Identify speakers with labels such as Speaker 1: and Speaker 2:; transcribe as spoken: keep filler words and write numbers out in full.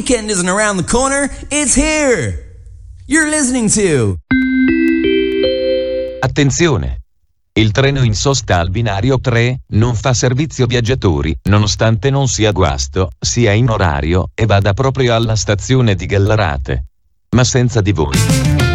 Speaker 1: weekend isn't around the corner, it's here. You're listening to...
Speaker 2: Attenzione! Il treno in sosta al binario tre non fa servizio viaggiatori, nonostante non sia guasto, sia in orario e vada proprio alla stazione di Gallarate. Ma senza di voi.